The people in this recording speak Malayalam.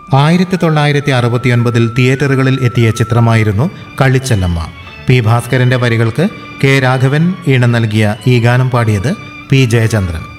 1969 തിയേറ്ററുകളിൽ എത്തിയ ചിത്രമായിരുന്നു കളിച്ചെല്ലമ്മ. പി ഭാസ്കരന്റെ വരികൾക്ക് കെ രാഘവൻ ഈണം നൽകിയ ഈ ഗാനം പാടിയത് പി ജയചന്ദ്രൻ.